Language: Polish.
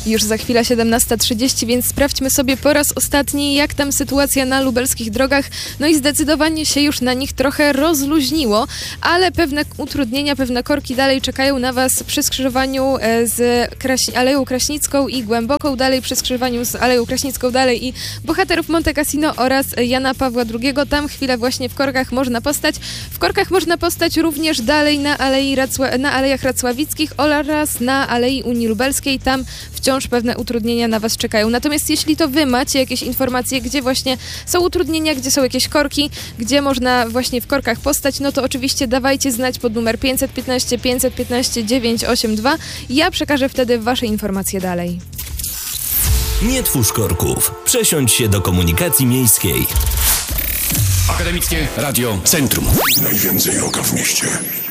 Już za chwilę 17:30, więc sprawdźmy sobie po raz ostatni, jak tam sytuacja na lubelskich drogach. No i zdecydowanie się już na nich trochę rozluźniło, ale pewne utrudnienia, pewne korki dalej czekają na Was przy skrzyżowaniu z Aleją Kraśnicką i Głęboką, dalej przy skrzyżowaniu z Aleją Kraśnicką dalej i Bohaterów Monte Cassino oraz Jana Pawła II. Tam chwilę właśnie w korkach można postać. W korkach można postać również dalej na Alejach Racławickich oraz na Alei Unii Lubelskiej. Tam wciąż pewne utrudnienia na Was czekają. Natomiast jeśli to Wy macie jakieś informacje, gdzie właśnie są utrudnienia, gdzie są jakieś korki, gdzie można właśnie w korkach postać, no to oczywiście dawajcie znać pod numer 515 515 982. Ja przekażę wtedy Wasze informacje dalej. Nie twórz korków. Przesiądź się do komunikacji miejskiej. Akademickie Radio Centrum. Najwięcej rocka w mieście.